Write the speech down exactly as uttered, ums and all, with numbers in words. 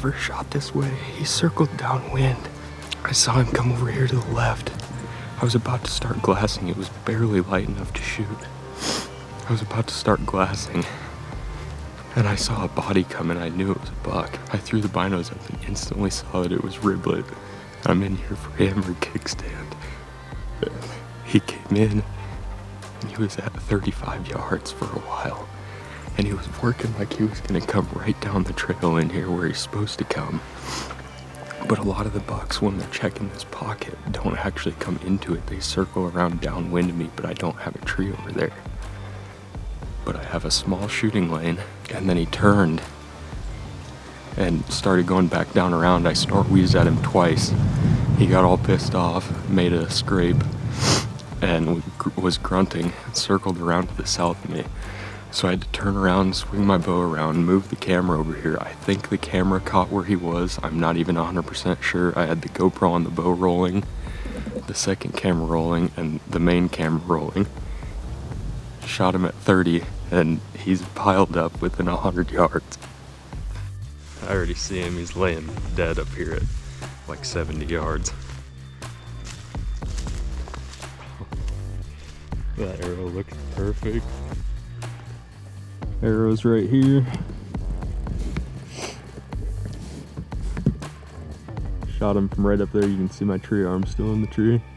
never shot this way. He circled downwind. I saw him come over here to the left. I was about to start glassing. It was barely light enough to shoot. I was about to start glassing, and I saw a body come, and I knew it was a buck. I threw the binos up and instantly saw that it was Riblet. I'm in here for hammer kickstand. He came in, and he was at thirty-five yards for a while, and he was working like he was gonna come right down the trail in here where he's supposed to come. But a lot of the bucks, when they're checking this pocket, don't actually come into it. They circle around downwind of me, but I don't have a tree over there. But I have a small shooting lane, and then he turned and started going back down around. I snort wheezed at him twice. He got all pissed off, made a scrape, and was grunting and circled around to the south of me. So I had to turn around, swing my bow around, move the camera over here. I think the camera caught where he was. I'm not even one hundred percent sure. I had the GoPro on the bow rolling, the second camera rolling, and the main camera rolling. Shot him at thirty, and he's piled up within one hundred yards. I already see him. He's laying dead up here at like seventy yards. That arrow looks perfect. Arrow's right here. Shot him from right up there. You can see my tree arm still in the tree.